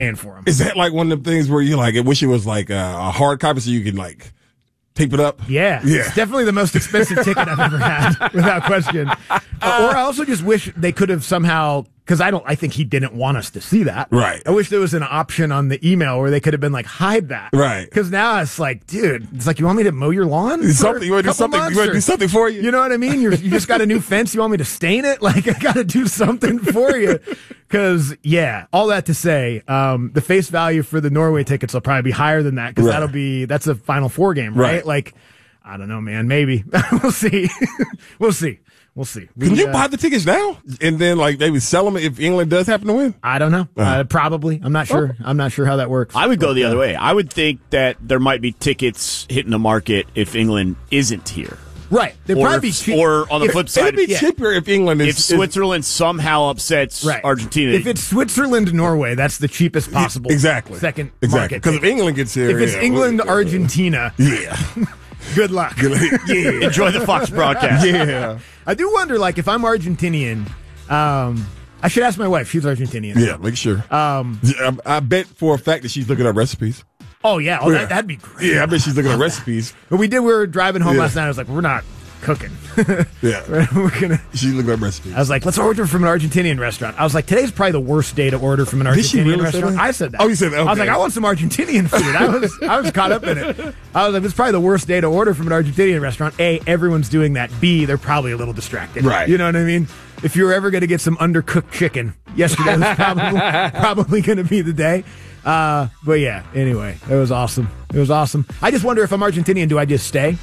and for him. Is that like one of the things where you like, I wish it was like a hard copy so you can like tape it up? Yeah. It's definitely the most expensive ticket I've ever had, without question. Or I also just wish they could have somehow, because I think he didn't want us to see that. Right. I wish there was an option on the email where they could have been like, hide that. Right. Because now it's like, dude, it's like, you want me to mow your lawn? Something, you want to do something? You want to do something for you? You know what I mean? You just got a new fence. You want me to stain it? Like, I got to do something for you. Because, yeah, all that to say, the face value for the Norway tickets will probably be higher than that, because that's a Final Four game, right? Like, I don't know, man. Maybe. We'll see. We'll see. Can you buy the tickets now and then like maybe sell them if England does happen to win? I don't know. Probably. I'm not sure. I'm not sure how that works. I would go the other way. I would think that there might be tickets hitting the market if England isn't here. Right. They'd probably be cheap. Or on the flip side, it'd be cheaper if England if Switzerland somehow upsets Argentina. If it's Switzerland, Norway, that's the cheapest possible. Second market. Because if England gets here, if it's England, Argentina, good luck. Yeah. Enjoy the Fox broadcast. Yeah. I do wonder, like, if I'm Argentinian, I should ask my wife. She's Argentinian. Yeah, make sure. I bet for a fact that she's looking up recipes. Oh, yeah. That'd be great. Yeah, I bet she's looking at recipes. But we were driving home last night. I was like, we're not cooking. She's looking up recipes. I was like, let's order from an Argentinian restaurant. I was like, today's probably the worst day to order from an Argentinian restaurant. I said that. Oh, you said that? Okay. I was like, I want some Argentinian food. I was caught up in it. I was like, it's probably the worst day to order from an Argentinian restaurant. A, everyone's doing that. B, they're probably a little distracted. Right. You know what I mean? If you're ever going to get some undercooked chicken, yesterday was probably going to be the day. But yeah, anyway, it was awesome. I just wonder if I'm Argentinian, do I just stay?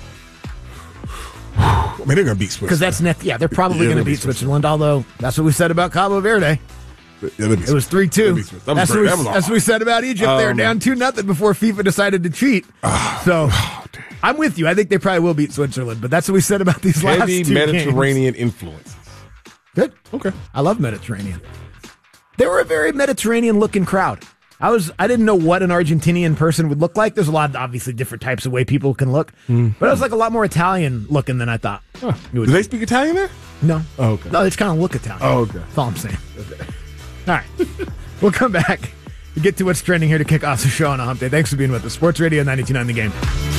I mean, they're going to beat Switzerland. Because that's they're probably going to beat Switzerland, although that's what we said about Cabo Verde. It was 3-2. That's what we said about Egypt. They were down 2-0 before FIFA decided to cheat. I'm with you. I think they probably will beat Switzerland, but that's what we said about these last two games. Mediterranean influences. Good. Okay. I love Mediterranean. They were a very Mediterranean-looking crowd. I didn't know what an Argentinian person would look like. There's a lot of obviously different types of way people can look. But it was like a lot more Italian looking than I thought. Do they speak Italian there? No. Oh, okay. No, they just kind of look Italian. Oh, okay. That's all I'm saying. Okay. All right. We'll come back and get to what's trending here to kick off the show on a hump day. Thanks for being with us. Sports Radio 92.9 The Game.